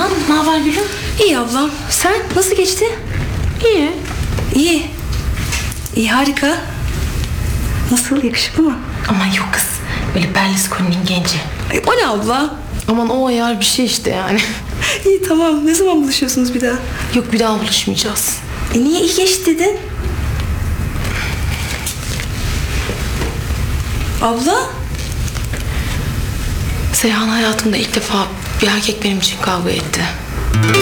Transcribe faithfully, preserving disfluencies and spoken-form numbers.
Seyhan, ne haber gülüm? İyi ablam. Sen nasıl geçti? İyi. İyi. İyi, harika. Nasıl, yakışıklı mı? Aman yok kız. Böyle Berlusconi'nin genci. Ay, o ne abla? Aman o ayar bir şey işte yani. İyi, tamam. Ne zaman buluşuyorsunuz bir daha? Yok, bir daha buluşmayacağız. E niye iyi geçti dedin? Abla? Seyhan, hayatımda ilk defa bir erkek benim için kavga etti.